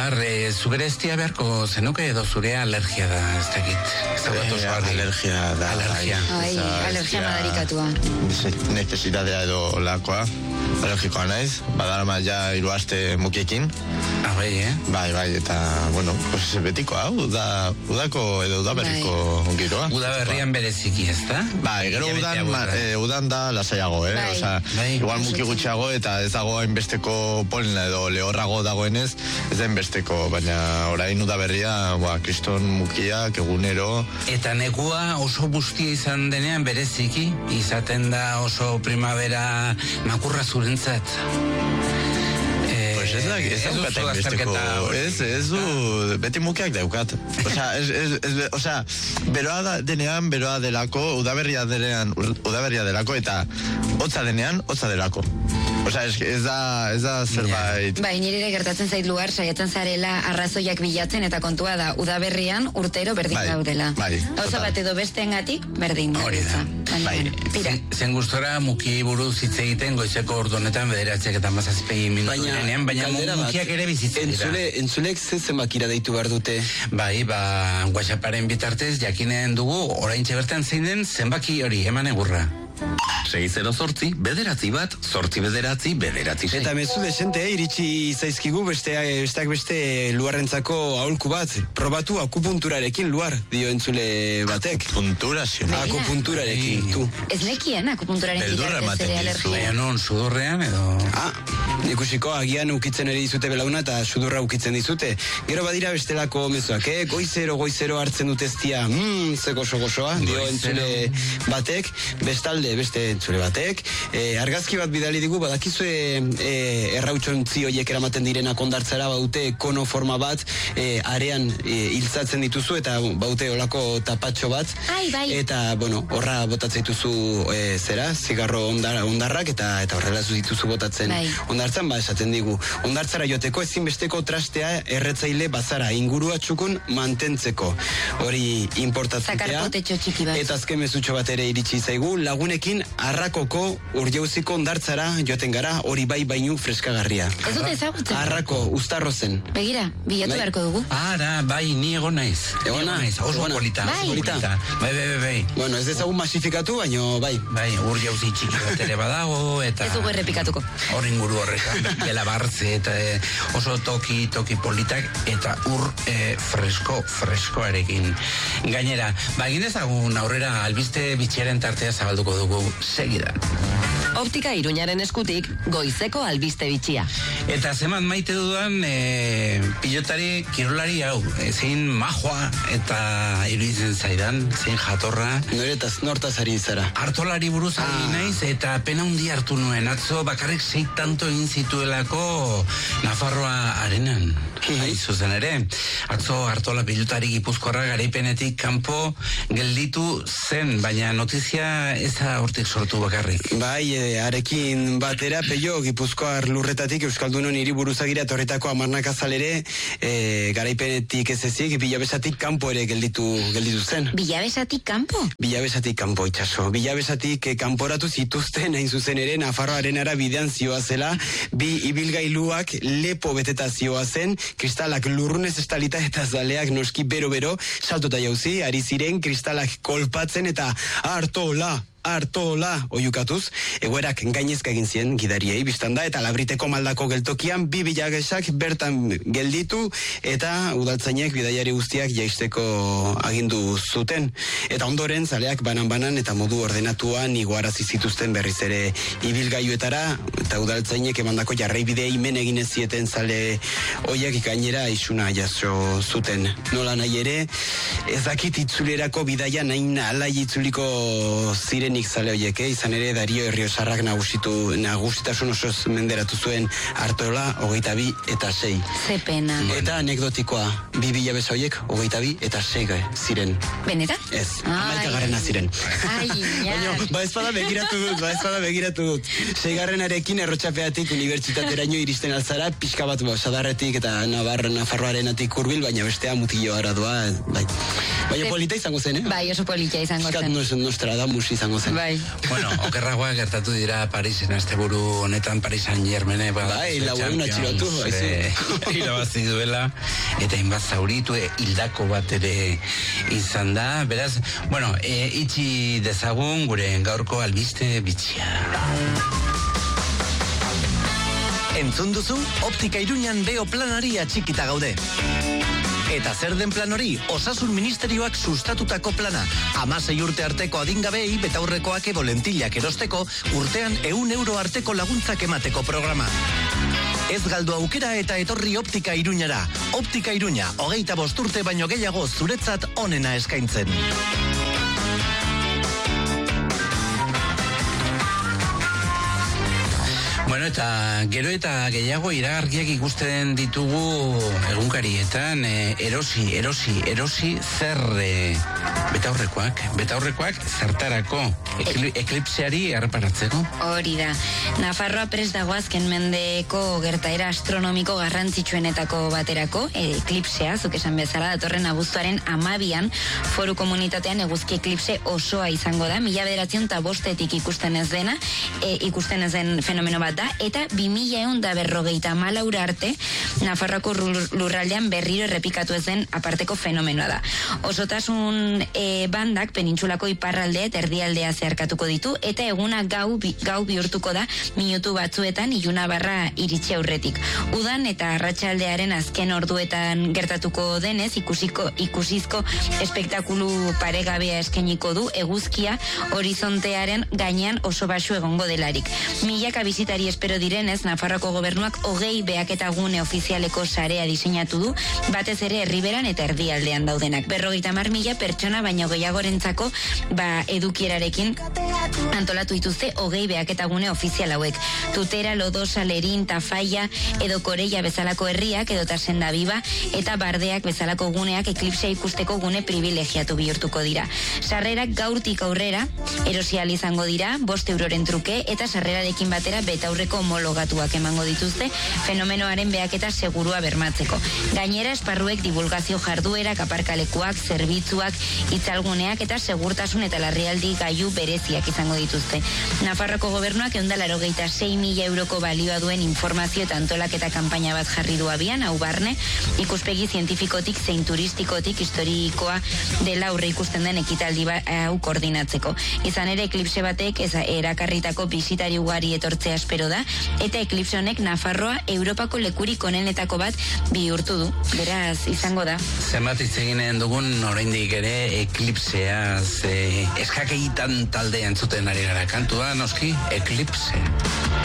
zure estia beharko zenuke edo zure alergia da, ez dakit. Alergia da. Alergia madarikatua. Necesidadea edo lakoa. Alergikoa naiz, badarama ja 3 aste mukiekin. Bai, eta, bueno, pues betikoa, udako edo udaberriko giroa. Udaberrian bereziki, ez da? Bai, gero udan da lasaiago, Osa, igual muki gutxiago eta ez dago hainbesteko polena edo lehorrago dagoenez, ez da hainbesteko, baina orain udaberria, kriston mukiak, egunero. Eta negua oso bustia izan denean bereziki, izaten da oso primavera makurra zurentzat. Ez du, beti mukeak daukat. Osea, beroa denean, beroa delako, udaberria delako, eta hotza denean, hotza delako. Osea, ez da zerbait... Bai, nire ere gertatzen zait lugar, saiatzen zarela arrazoiak bilatzen, eta kontua da, udaberrian urtero berdin gaudela. Gauza bat edo besteengatik berdin. Hori da. Zen gustora muki buruz hitz egiten goizeko ordunetan 9:17 minutu denean, baina mukiak ere bizitzen dira. Entzulek zenbakira deitu behar dute? Bai, WhatsApparen bitartez jakinen dugu oraintxe bertan zein den zenbaki hori eman egurra. 608 bederatzi bat, 8 bederatzi 6. Eta mezu desente, iritsi zaizkigu besteak beste luarrentzako aholku bat. Probatu akupunturarekin luar, dio entzule batek. Akupunturarekin, tu. Ez nekien akupunturarekin bitartez ere alergia. Baina non, sudurrean edo... Ikusiko, agian ukitzen ere dizute belauna eta sudurra ukitzen dizute. Gero badira bestelako mezuak, goizero hartzen dut eztia, gozoa, dio entzule batek, bestalde beste entzule batek, argazki bat bidali digu, badakizue errautsontzi horiek eramaten direnak ondartzara, baute kono forma bat, arean hiltzatzen dituzu, eta baute olako tapatxo bat, eta, horra botatzen dituzu zigarro ondarrak, eta horrela dituzu botatzen ondartzan, esaten digu. Ondartzara joteko ezinbesteko trastea erretzaile bazara, ingurua txukun mantentzeko. Hori importatzutea. Eta azken mezutxo bat ere iritsi zaigu, lagunekin Arrakoko urjauziko ondartzara joten gara, hori bainu freskagarria. Ez dute ezagutzen? Arrako, Uztarro zen. Begira, bilatu beharko dugu. Ni egon naiz. Oso polita. Bai. Bueno, ez dezagun masifikatu, baino bai. Bai, urjauzi txiki bat ere badago, eta... Ez dugu errepikatuko. Hor inguru horrekan, dela bartze, eta oso toki politak, eta freskoarekin. Gainera, egin dezagun aurrera albiste bitxiaren tartea zabalduko dugu segidan. Optika Iruñaren eskutik, goizeko albiste bitxia. Eta zeman maite dudan pilotari, kirolari hau, zein majoa eta iruditzen zaidan, zein jatorra. Nortaz ari zara. Artolari buruz ari naiz, eta pena hundi hartu nuen, atzo bakarrik 6 tanto egin zituelako Nafarroa arenan. Zuzen ere, atzo Artola pilotari gipuzkoarra garaipenetik kanpo gelditu zen, baina notizia ez da hortik sortu bakarrik. Bai, arekin batera, Peio, Gipuzkoar lurretatik Euskaldunon hiriburuzagira etorritako Amarnak azalere, garaipenetik ez ezik, Bilabesatik kanpo ere gelditu zen. Bilabesatik kanpo? Bilabesatik kanpo, itxaso. Bilabesatik kanporatu zituzten, hain zuzen ere, Nafarro arenara bidean zioazela, bi ibilgailuak lepo beteta zioazen, kristalak lurrunez estalita eta zaleak noski bero-bero, saltota jauzi, ari ziren kristalak kolpatzen eta Artola oiukatuz, egoerak gainezka egin zien gidariei biztanda eta Labriteko maldako geltokian bi bilagesak bertan gelditu eta udaltzainek bidaiari guztiak jaisteko agindu zuten. Eta ondoren zaleak banan eta modu ordenatuan iguarazi zituzten berriz ere ibilgailuetara eta udaltzainek emandako jarraibidei men egin ez zieten zale hoiek gainera isuna jaso zuten. Nola nahi ere, ez dakit itzulerako bidaia nahin alai itzuliko ziren zale horiek, izan ere Dario Erriosarrak nagusitasun osoz menderatu zuen Artola 22 eta 6. Ze pena. Eta anekdotikoa, 2 bilabeza horiek 22 eta 6 ziren. Beneta? Ez, 11 ziren. Baina, ezpada begiratu dut. 6arekin errotxapeatik unibertsitateraino iristen alzara, pixka bat sadarretik eta Nafarroarenatik hurbil, baina bestea mutillo ara doa, bai. Baina polita izango zen, Bai, oso polita izango zen. Nostradamus izango zen. Bai. Bueno, okerragoa gertatu dira Parisen asteburu honetan Paris Saint-Germain bai, laueun atxilotu, irabazi duela eta inbat zauritu hildako bat ere izan da. Beraz, bueno, itxi dezagun gure gaurko albiste bitxia. Entzun duzu, Optika Iruñan Beo planari atxikita gaude. Eta zer den plan hori? Osasun Ministerioak sustatutako plana. 16 urte arteko adingabei betaurrekoak edo lentillak erosteko urtean 100 euro arteko laguntzak emateko programa. Ez galdu aukera eta etorri Optika Iruñara. Optika Iruña, 25 urte baino gehiago zuretzat onena eskaintzen. Bueno, eta gero eta gehiago iragarkiak ikusten ditugu egunkarietan, erosi zer betaurrekoak zertarako eklipseari erreparatzeko. Hori da, Nafarroa prest dago azken mendeko gertaera astronomiko garrantzitsuenetako baterako, eklipsea, zuk esan bezala, datorren abuztuaren 12an foru komunitatean eguzki eklipse osoa izango da, 1905etik ikusten ez den fenomeno bat da, eta 2154 arte Nafarroako lurraldean berriro errepikatu ez den aparteko fenomenoa da. Osotasun bandak penintsulako iparraldea eta erdialdea zeharkatuko ditu, eta eguna gau bihurtuko da minutu batzuetan iluna barra iritsi aurretik. Udan eta arratsaldearen azken orduetan gertatuko denez, ikusizko espektakulu paregabea eskainiko du eguzkia horizontearen gainean oso baxu egongo delarik. Milaka bisitari espero direnez, Nafarroako gobernuak 20 behaketa gune ofizialeko sarea diseinatu du, batez ere herriberan eta erdialdean daudenak. 50.000 pertsona baino gehiagorentzako edukierarekin antolatu dituzte 20 behaketa gune ofizial hauek. Tutera, Lodosa, Lerin, Tafaia edo Koreia bezalako herriak edota Sendabiba eta Bardeak bezalako guneak eklipsea ikusteko gune privilegiatu bihurtuko dira. Sarrerak gaurtik aurrera erosial izango dira, 5 euroren truke, eta sarrerarekin batera betaurreko homologatuak emango dituzte fenomenoaren behaketa segurua bermatzeko. Gainera, esparruek divulgazio jarduerak, aparkalekuak, zerbitzuak, itzalguneak eta segurtasun eta larrialdi gailu bereziak izango dituzte. Nafarroko gobernuak 186.000 euroko balioa duen informazio eta antolaketa kanpaina bat jarri du abian, hau barne, ikuspegi zientifikotik zein turistikotik historikoa dela aurre ikusten den ekitaldi hau koordinatzeko. Izan ere, eklipse batek erakarritako bisitari ugari etortzea espero da, eta eklipse honek Nafarroa Europako lekurik onenetako bat bihurtu du. Beraz, izango da. Zenbat hitz eginen dugun oraindik ere eklipseaz, eskakeitan taldean zuten ari gara kantua, noski, eklipse.